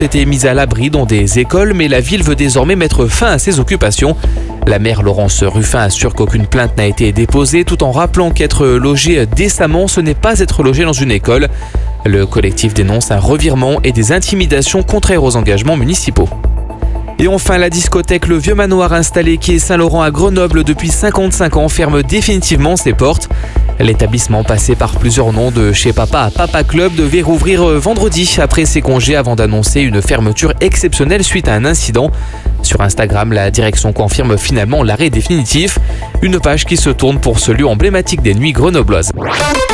étaient mises à l'abri dans des écoles, mais la ville veut désormais mettre fin à ces occupations. La maire Laurence Ruffin assure qu'aucune plainte n'a été déposée, tout en rappelant qu'être logé décemment, ce n'est pas être logé dans une école. Le collectif dénonce un revirement et des intimidations contraires aux engagements municipaux. Et enfin, la discothèque Le Vieux Manoir installé quai Saint-Laurent à Grenoble depuis 55 ans ferme définitivement ses portes. L'établissement, passé par plusieurs noms de chez Papa à Papa Club, devait rouvrir vendredi après ses congés avant d'annoncer une fermeture exceptionnelle suite à un incident. Sur Instagram, la direction confirme finalement l'arrêt définitif. Une page qui se tourne pour ce lieu emblématique des nuits grenobloises.